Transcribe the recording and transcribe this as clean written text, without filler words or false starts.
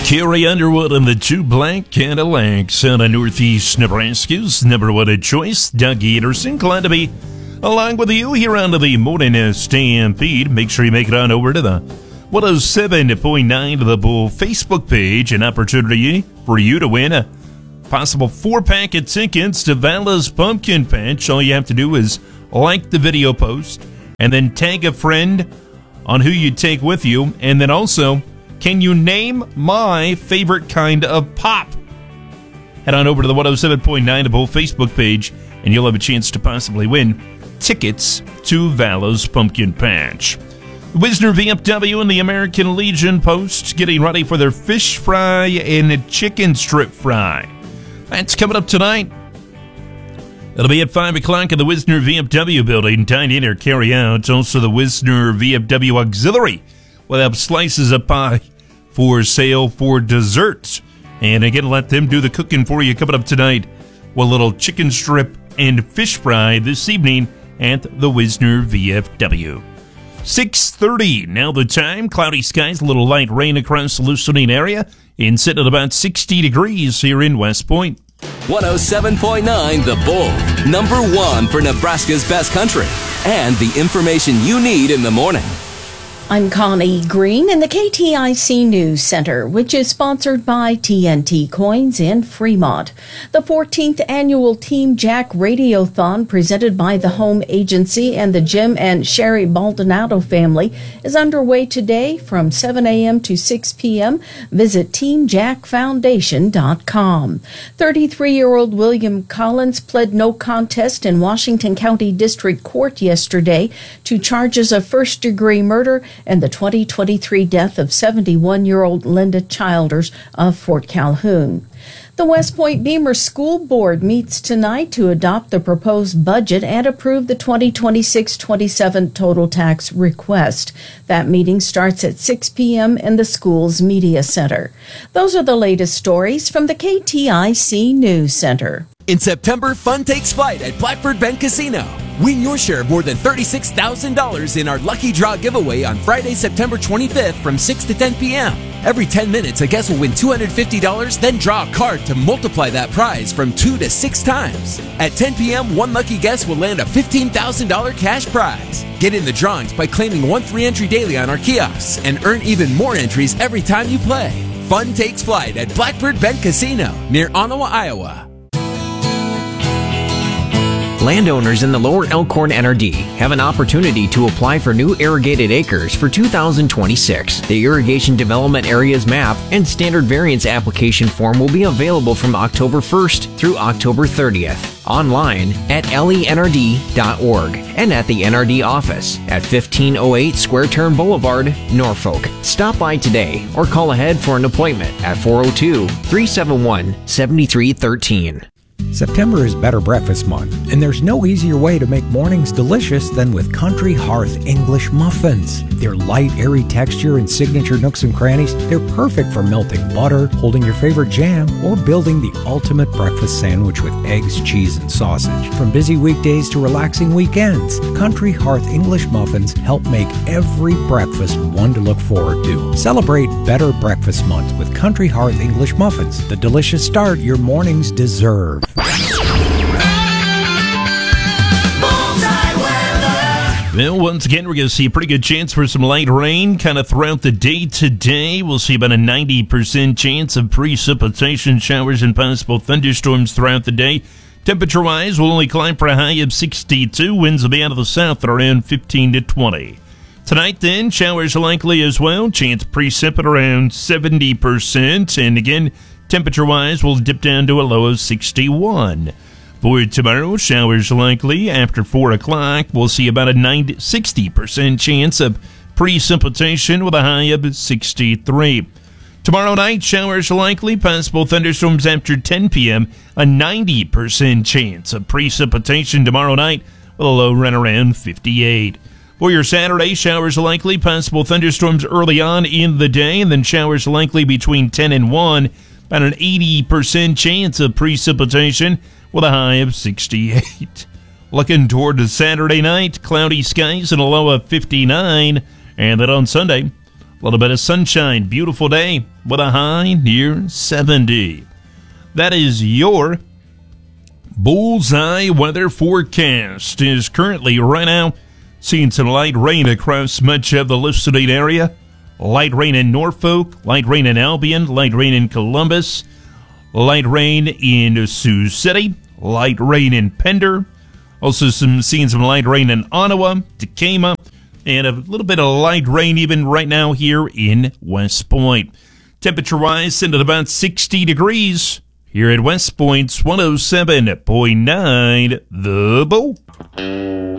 Carrie Underwood and the two black Cadillacs out of Northeast Nebraska's number one choice, Doug Anderson. Glad to be along with you here on the Morning Stampede. Make sure you make it on over to the 107.9 of the Bull Facebook page. An opportunity for you to win a possible 4-pack of tickets to Vala's Pumpkin Patch. All you have to do is like the video post and then tag a friend on who you take with you. And then also, can you name my favorite kind of pop? Head on over to the 107.9 of Bull Facebook page, and you'll have a chance to possibly win tickets to Vala's Pumpkin Patch. Wisner VFW and the American Legion Post getting ready for their fish fry and chicken strip fry. That's coming up tonight. It'll be at 5 o'clock in the Wisner VFW building. Dine in or carry out. Also, the Wisner VFW Auxiliary will have slices of pie for sale for desserts. And again, let them do the cooking for you. Coming up tonight, with a little chicken strip and fish fry this evening at the Wisner VFW. 6:30, now the time. Cloudy skies, a little light rain across the Lucerne area. And sitting at about 60 degrees here in West Point. 107.9 The Bull, number one for Nebraska's best country. And the information you need in the morning. I'm Connie Green in the KTIC News Center, which is sponsored by TNT Coins in Fremont. The 14th annual Team Jack Radiothon, presented by the Home Agency and the Jim and Sherry Baldonado family, is underway today from 7 a.m. to 6 p.m. Visit TeamJackFoundation.com. 33-year-old William Collins pled no contest in Washington County District Court yesterday to charges of first-degree murder and the 2023 death of 71-year-old Linda Childers of Fort Calhoun. The West Point Beamer School Board meets tonight to adopt the proposed budget and approve the 2026-27 total tax request. That meeting starts at 6 p.m. in the school's media center. Those are the latest stories from the KTIC News Center. In September, fun takes flight at Blackbird Bend Casino. Win your share of more than $36,000 in our Lucky Draw giveaway on Friday, September 25th from 6 to 10 p.m. Every 10 minutes, a guest will win $250, then draw a card to multiply that prize from 2 to 6 times. At 10 p.m., one lucky guest will land a $15,000 cash prize. Get in the drawings by claiming one free entry daily on our kiosks and earn even more entries every time you play. Fun takes flight at Blackbird Bend Casino near Ottawa, Iowa. Landowners in the Lower Elkhorn NRD have an opportunity to apply for new irrigated acres for 2026. The Irrigation Development Areas Map and Standard Variance Application Form will be available from October 1st through October 30th. Online at lenrd.org and at the NRD office at 1508 Square Turn Boulevard, Norfolk. Stop by today or call ahead for an appointment at 402-371-7313. September is Better Breakfast Month, and there's no easier way to make mornings delicious than with Country Hearth English Muffins. Their light, airy texture and signature nooks and crannies, they're perfect for melting butter, holding your favorite jam, or building the ultimate breakfast sandwich with eggs, cheese, and sausage. From busy weekdays to relaxing weekends, Country Hearth English Muffins help make every breakfast one to look forward to. Celebrate Better Breakfast Month with Country Hearth English Muffins, the delicious start your mornings deserve. Well, once again, we're going to see a pretty good chance for some light rain kind of throughout the day today. We'll see about a 90% chance of precipitation, showers, and possible thunderstorms throughout the day. Temperature-wise, we'll only climb for a high of 62. Winds will be out of the south at around 15 to 20. Tonight, then, showers are likely as well. Chance of precip at around 70%. And again, temperature-wise, we'll dip down to a low of 61. For tomorrow, showers likely after 4 o'clock. We'll see about a 60% chance of precipitation with a high of 63. Tomorrow night, showers likely, possible thunderstorms after 10 p.m. A 90% chance of precipitation tomorrow night with a low run around 58. For your Saturday, showers likely, possible thunderstorms early on in the day, and then showers likely between 10 and 1. About an 80% chance of precipitation with a high of 68. Looking toward the Saturday night, cloudy skies and a low of 59. And then on Sunday, A little bit of sunshine, beautiful day with a high near 70. That is your bullseye weather forecast. Is currently right now seeing some light rain across much of the listening area. Light rain in Norfolk, light rain in Albion, light rain in Columbus, light rain in Sioux City, light rain in Pender. Also seeing some light rain in Ottawa, Tacoma, and a little bit of light rain even right now here in West Point. Temperature-wise, sitting at about 60 degrees. Here at West Point's 107.9 The Bull.